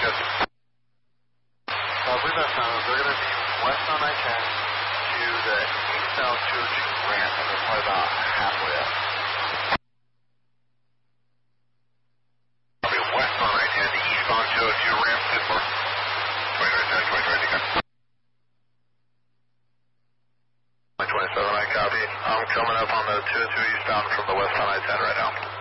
Good. I believe that sounds, they're going to be west on I-10 to the eastbound 202 ramp, and they're probably about halfway up. Probably west on I-10 to eastbound 202 ramp, 2-4. 27, I copy. I'm coming up on the 202 eastbound from the west on I-10 right now.